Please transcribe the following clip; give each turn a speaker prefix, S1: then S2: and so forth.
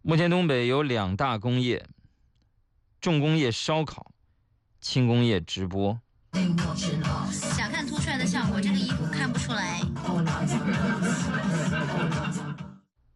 S1: 目前东北有2大工业，重工业烧烤，轻工业直播。
S2: 想看凸出来的效果，这个衣服看不出来。